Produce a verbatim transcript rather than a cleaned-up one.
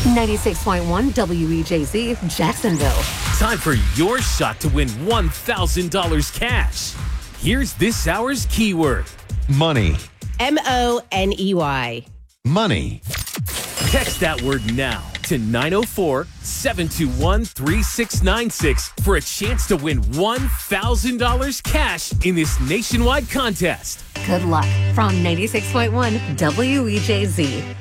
ninety-six point one W E J Z, Jacksonville. Time for your shot to win one thousand dollars cash. Here's this hour's keyword. Money. M O N E Y. Money. Text that word now to nine oh four, seven two one, three six nine six for a chance to win one thousand dollars cash in this nationwide contest. Good luck from ninety-six point one W E J Z.